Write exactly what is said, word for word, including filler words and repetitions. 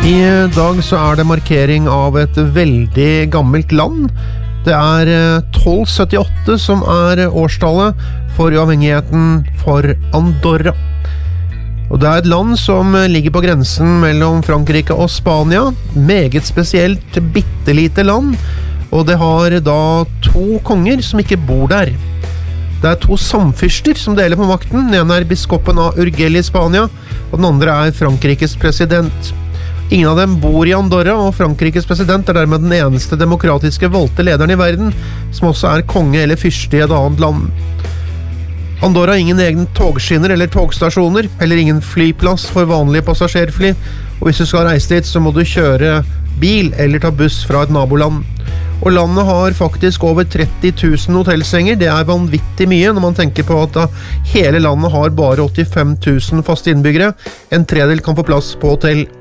I dag så er det markering av et veldig gammelt land. Det er tolv syttiåtte som er årstallet for uavhengigheten for Andorra. Og det er et land som ligger på grensen mellom Frankrike og Spania. Meget spesielt, bittelite land. Og det har da to konger som ikke bor der. Det er to samfyrster som deler på makten. Den ene er biskopen av Urgell i Spania, og den andre er Frankrikes president. Ingen av dem bor i Andorra, og Frankrikes president er dermed den eneste demokratiske valgte lederen i verden, som også er konge eller fyrste i et annet land. Andorra har ingen egne togskinner eller togstasjoner, heller ingen flyplass for vanlige passasjerfly, og hvis du skal reise dit, så må du kjøre bil eller ta buss fra et naboland. Og landet har faktisk over tretti tusen hotellsenger. Det er vanvittig mye når man tenker på at hele landet har bare åttifem tusen faste innbyggere. En tredel kan få plass på hotell.